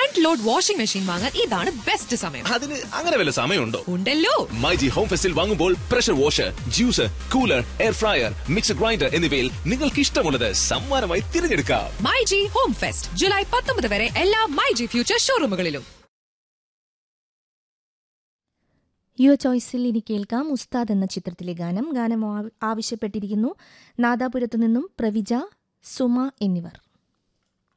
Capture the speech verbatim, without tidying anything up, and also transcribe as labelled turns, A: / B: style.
A: Front load washing machine വാങ്ങാൻ ഇതാണ് best സമയം.
B: അതിന് അങ്ങനെ വല്ല സമയമുണ്ടോ?
A: ഉണ്ടല്ലോ.
B: മൈജി ഹോം ഫെസ്റ്റിൽ വാങ്ങുമ്പോൾ pressure washer, juicer, cooler, air fryer, mixer grinder എന്നിവയിൽ നിങ്ങൾക്ക് ഇഷ്ടമുള്ളത് സമ്മാനമായി തിരഞ്ഞെടുക്കാം.
A: മൈജി ഹോം ഫെസ്റ്റ് ജൂലൈ പത്തൊമ്പത് വരെ എല്ലാ മൈജി ഫ്യൂച്ചർ ഷോറൂമുകളിലും.
C: യുവ ചോയ്സിൽ ഇനി കേൾക്കാം ഉസ്താദ് എന്ന ചിത്രത്തിലെ ഗാനം. ഗാനം ആവശ്യപ്പെട്ടിരിക്കുന്നു നാദാപുരത്തു നിന്നും പ്രവിജ, സുമ എന്നിവർ.